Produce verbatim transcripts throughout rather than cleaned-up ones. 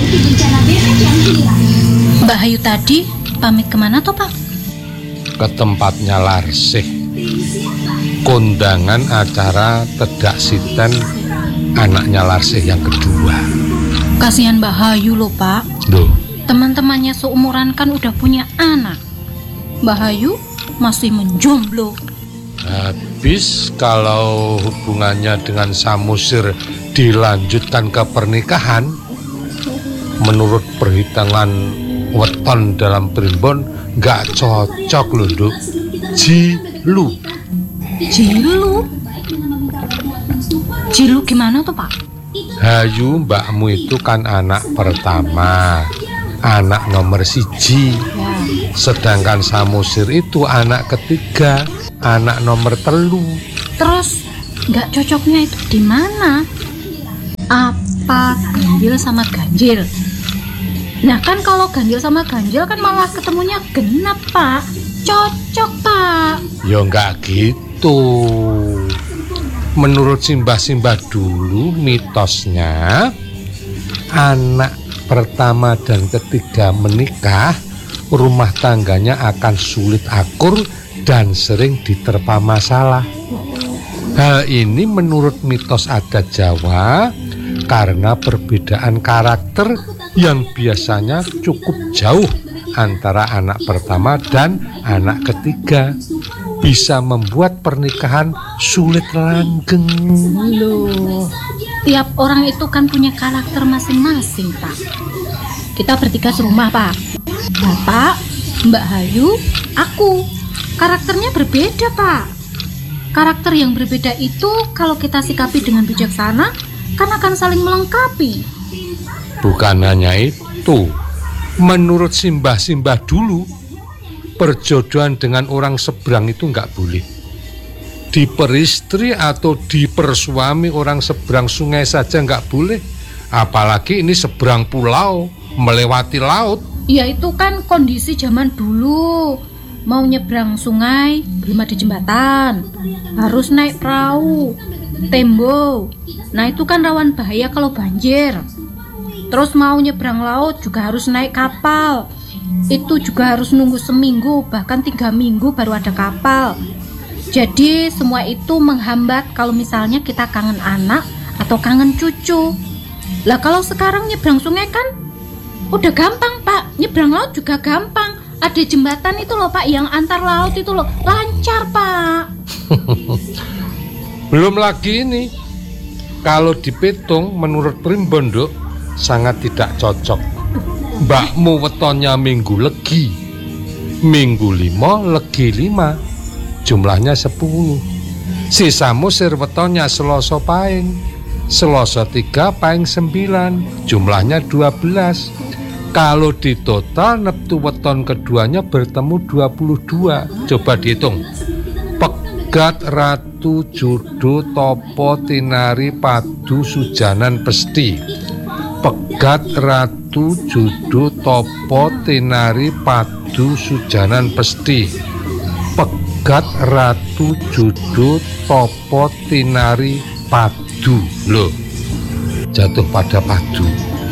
Mbak Hayu tadi pamit kemana toh Pak? Ke tempatnya Larsih, kondangan acara Tedak Siten anaknya Larsih yang kedua. Kasihan Mbak Hayu loh Pak. Loh, teman-temannya seumuran kan udah punya anak. Mbak Hayu masih menjomblo. habis kalau hubungannya dengan Samusir dilanjutkan ke pernikahan, menurut perhitungan weton dalam primbon nggak cocok loh, Nduk. Jilu. Jilu? Jilu gimana tuh Pak? Hayu mbakmu itu kan anak pertama, anak nomor siji. Ya. Sedangkan Samusir itu anak ketiga, anak nomor telu. Terus nggak cocoknya itu di mana? Apa ganjil sama ganjil? Nah kan kalau ganjil sama ganjil kan malah ketemunya genap Pak. Cocok Pak. Ya nggak gitu. Menurut simbah-simbah dulu mitosnya, anak pertama dan ketiga menikah, rumah tangganya akan sulit akur dan sering diterpa masalah. Hal ini menurut mitos adat Jawa karena perbedaan karakter yang biasanya cukup jauh antara anak pertama dan anak ketiga, bisa membuat pernikahan sulit langgeng. Loh, tiap orang itu kan punya karakter masing-masing Pak. Kita bertiga serumah Pak. Bapak, Mbak Hayu, aku. Karakternya berbeda Pak. Karakter yang berbeda itu kalau kita sikapi dengan bijaksana kan akan saling melengkapi. Bukan hanya itu, menurut simbah-simbah dulu, perjodohan dengan orang seberang itu nggak boleh. Diperistri atau dipersuami orang seberang sungai saja nggak boleh. Apalagi ini seberang pulau, melewati laut. Ya itu kan kondisi zaman dulu. Mau nyebrang sungai, belum ada jembatan. Harus naik perahu, tembo. Nah itu kan rawan bahaya kalau banjir. Terus mau nyebrang laut juga harus naik kapal. Itu juga harus nunggu seminggu, bahkan tiga minggu baru ada kapal. Jadi semua itu menghambat kalau misalnya kita kangen anak atau kangen cucu. Lah kalau sekarang nyebrang sungai kan udah gampang Pak. Nyebrang laut juga gampang. Ada jembatan itu loh Pak, yang antar laut itu loh, lancar Pak. Belum lagi ini, kalau dipitung menurut primbon, Nduk, sangat tidak cocok. Mbakmu wetonnya minggu legi, minggu lima legi lima, jumlahnya sepuluh. Si Samusir wetonnya Selasa Pahing, Selasa tiga Pahing sembilan, jumlahnya dua belas. Kalau di total neptu weton keduanya bertemu dua puluh dua. Coba dihitung. Pegat ratu judo topo tinari padu sujanan pesti. Pegat ratu judo topo tinari padu sujanan pesti. Pegat ratu judo topo tinari padu. Loh, jatuh pada padu.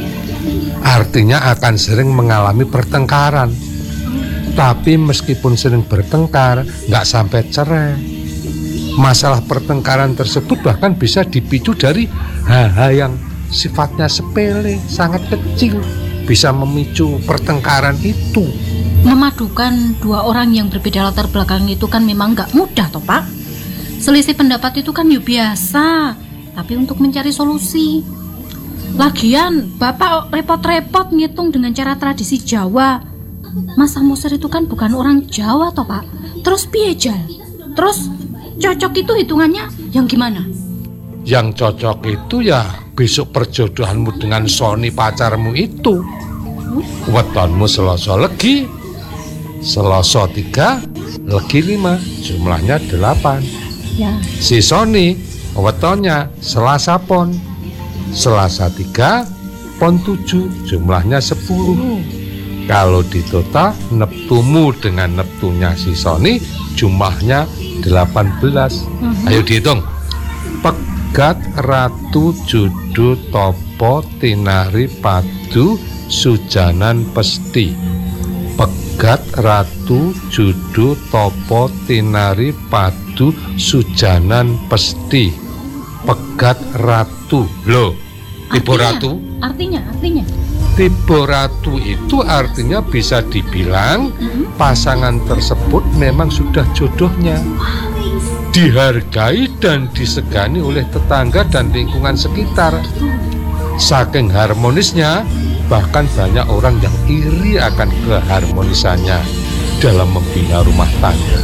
Artinya akan sering mengalami pertengkaran. Tapi meskipun sering bertengkar, nggak sampai cerai. Masalah pertengkaran tersebut bahkan bisa dipicu dari hal-hal yang sifatnya sepele, sangat kecil, bisa memicu pertengkaran itu. Memadukan dua orang yang berbeda latar belakang itu kan memang nggak mudah toh Pak. Selisih pendapat itu kan ya biasa, tapi untuk mencari solusi. Lagian Bapak repot-repot ngitung dengan cara tradisi Jawa. Mas Samusir itu kan bukan orang Jawa toh Pak. Terus piye Jal? Terus cocok itu hitungannya yang gimana? Yang cocok itu ya besok perjodohanmu dengan Sony pacarmu itu. Wetonmu Selasa legi, Selasa tiga legi lima, jumlahnya delapan. Ya. Si Sony wetonnya Selasa Pon, Selasa tiga Pon tujuh, jumlahnya sepuluh. Kalau di total neptumu dengan neptunya si Sony jumlahnya delapan belas. Uh-huh. Ayo dihitung. Pegat Pegat ratu judo topo tinari padu sujanan pesti. Pegat ratu judo topo tinari padu sujanan pesti. Pegat ratu. Loh, tipe Artinya, ratu? Artinya, artinya. Tipe ratu itu artinya bisa dibilang Mm-mm. pasangan tersebut memang sudah jodohnya, dihargai dan disegani oleh tetangga dan lingkungan sekitar. Saking harmonisnya, bahkan banyak orang yang iri akan keharmonisannya dalam membina rumah tangga.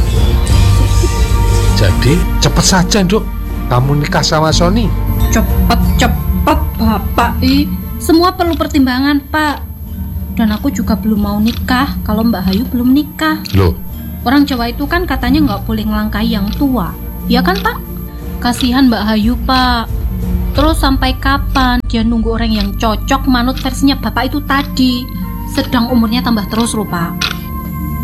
Jadi cepet saja, Nduk, kamu nikah sama Sony. Cepet-cepet Bapak I. Semua perlu pertimbangan Pak. Dan aku juga belum mau nikah kalau Mbak Hayu belum nikah. Loh, Orang Jawa itu kan katanya nggak boleh ngelangkahi yang tua. Ya kan Pak? Kasihan Mbak Hayu Pak. Terus sampai kapan dia nunggu orang yang cocok manut versinya Bapak itu tadi? Sedang umurnya tambah terus loh Pak.